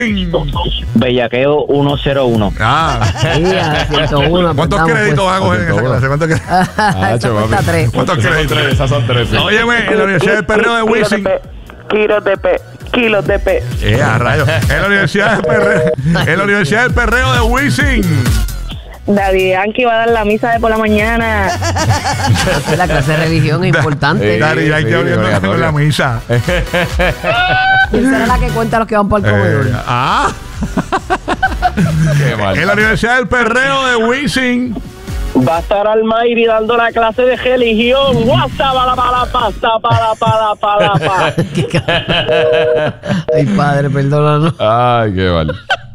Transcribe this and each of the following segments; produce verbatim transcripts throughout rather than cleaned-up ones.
Bellaqueo ciento uno. Ah, ciento uno. ¿Cuántos créditos vas a coger en esa clase? ¿Cuántos créditos? ¿Cuántos créditos? Esas son tres. Óyeme, en la Universidad del Perreo de Wisin. Kilos de pe. Kilos de pe. Eh, a rayos. En la Universidad del Perreo, en la Universidad del Perreo de Wisin. Daddy Yankee va a dar la misa de por la mañana. La clase de religión es importante. Daddy Yankee abriendo con la misa. Esa era la que cuenta los que van por el comedor. Eh, ah. Qué mal. En la Universidad del Perreo de Wisin. Va a estar Almayri dando la clase de religión. WhatsApp para para pasta para para para para. Ay, padre, perdónanos. Ay, qué mal.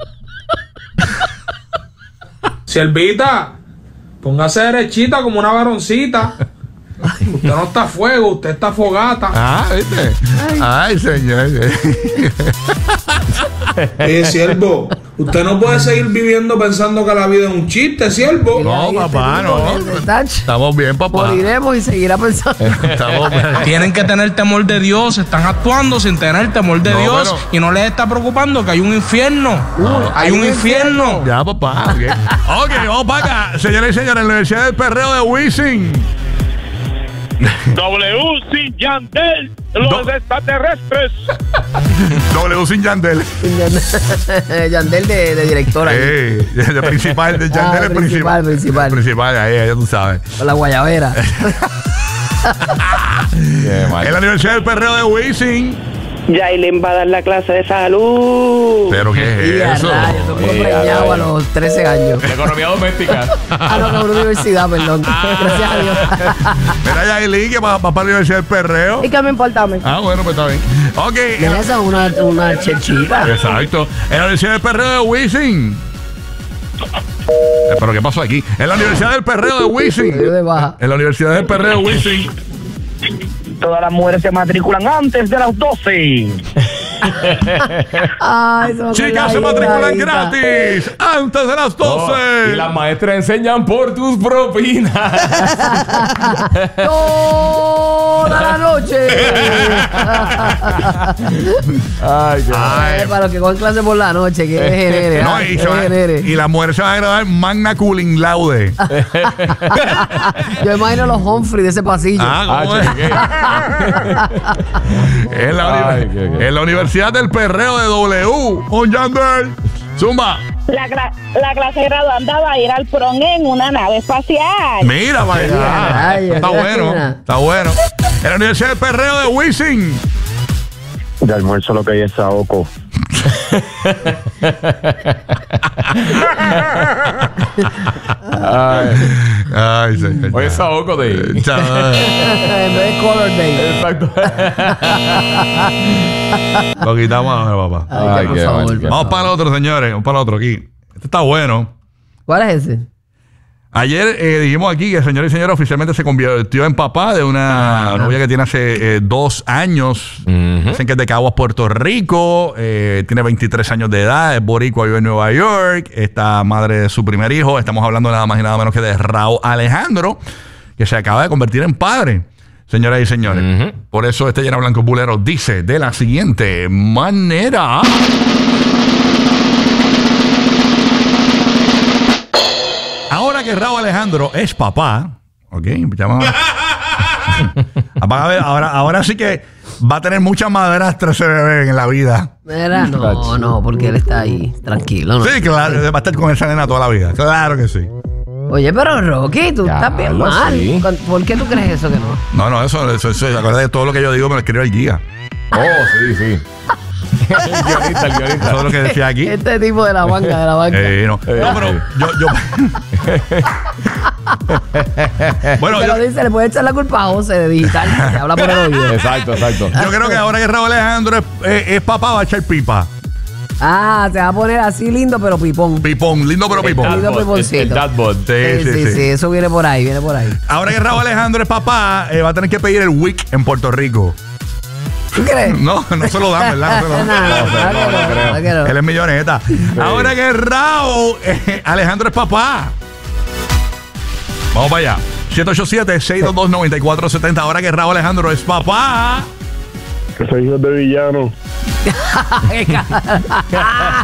Siervita, póngase derechita como una varoncita. Usted no está a fuego, usted está a fogata. Ah, ¿viste? Ay, Ay señor. Eh, siervo, usted no puede seguir viviendo pensando que la vida es un chiste, siervo. No, papá, no. Estamos bien, papá. Moriremos y seguirá pensando. Estamos bien. Tienen que tener temor de Dios, están actuando sin tener temor de No, Dios pero- y no les está preocupando que hay un infierno. No. Hay un infierno. Ya, papá. Ok, okay, vamos para acá. Señores y señores, en la Universidad del Perreo de Wisin. W sin Yandel, los Do- extraterrestres. W sin Yandel. Yandel de, de directora. Eh, de principal, de Yandel Ah, el principal, principal. principal. El principal, ahí, ya tú sabes. Con la guayabera. Qué mal. En la Universidad del Perreo de Wisin. Yailin va a dar la clase de salud. ¿Pero qué Y a es eso? rayos, tú fuiste Eh, preñado a a los trece años. La economía doméstica. Ah, no, que una universidad, perdón. Gracias a Dios. Mira, Yailin, que va, va para la Universidad del Perreo. ¿Y qué me importa a mí? Ah, bueno, pues está bien. Ok. Mira esa, una, una chechita. Exacto. En la Universidad del Perreo de Wisin. Eh, ¿Pero qué pasó aquí? En la Universidad del Perreo de Wisin. Se dio de baja. En la Universidad del Perreo de Wisin. Todas las mujeres se matriculan antes de las doce. Ay, se me Chicas se acordó la matriculan hija. gratis antes de las doce. Oh, y las maestras enseñan por tus propinas. Toda la noche. Ay, qué mal. Ay. Eh, para los que cogen clase por la noche, que es genere. No, ah, y, que se va- genere. y las mujeres se van a graduar magna cum laude. Yo imagino los Humphrey de ese pasillo. Ah, ¿cómo Ah, es? chequé. En la, uni- Ay, qué- qué- en la Universidad del Perreo de W. Con Yandel. Zumba. La, cla- la clase graduanda va a ir al prom en una nave espacial. Mira, vaya. Ay, Está qué bueno. fina. Está bueno. En la Universidad del Perreo de Wisin. De almuerzo lo que hay es saoco. Ay. Ay, señor. Oye, Saoco de ahí. Chao. En vez de Color Day. Exacto. Lo quitamos ahora, papá. Ay, Ay, por qué favor. mal, qué Vamos para el otro, señores. Vamos para el otro aquí. Este está bueno. ¿Cuál es ese? Ayer eh, dijimos aquí que el señor y señora oficialmente se convirtió en papá de una Ah. novia que tiene hace eh, dos años. Dicen que es de Caguas, Puerto Rico. Eh, tiene veintitrés años de edad. Es boricua, vive en Nueva York. Esta madre de su primer hijo. Estamos hablando nada más y nada menos que de Raúl Alejandro, que se acaba de convertir en padre. Señoras y señores. Ujú. Por eso este Llena Blanco Bulero dice de la siguiente manera. Ahora que Raúl Alejandro es papá, ok, llama- Van a ver, ahora, ahora sí que va a tener muchas madrastras ese bebé en la vida. Mira, no, no, porque él está ahí, tranquilo. ¿no? Sí, claro, va a estar con esa nena toda la vida. Claro que sí. Oye, pero Rocky, tú Ya, estás bien lo mal. sí. Con- ¿Por qué tú crees eso que no? No, no, eso, eso, eso acuérdate de todo lo que yo digo, me lo escribió el guía. Oh, sí, sí. El guionista, el guionista. Todo lo que decía aquí. Este tipo de la banca, de la banca. Eh, no. Eh, No, pero sí. yo, yo. bueno, Te yo, lo dice, le puede echar la culpa a José de digital, que habla por el oído. Exacto, exacto. yo creo que ahora que Raúl Alejandro es, es- es papá, va a echar pipa. Ah, se va a poner así lindo, pero pipón. Pipón, lindo pero El pipón. Lindo dadbot, piponcito. el dadbot. Sí, Sí, sí, sí, eso viene por ahí, viene por ahí. Ahora que Raúl Alejandro es papá, eh, va a tener que pedir el W I C en Puerto Rico. ¿Tú crees? No, no se lo dan, ¿verdad? No se lo No, dan. no, no, claro que no, no, no creo. claro que no. Él es milloneta. Ahora que Raúl, eh, Alejandro es papá. Vamos para allá. siete ocho siete, seis dos dos, nueve cuatro siete cero. Ahora que Raúl Alejandro es papá. Que soy hijo de villano.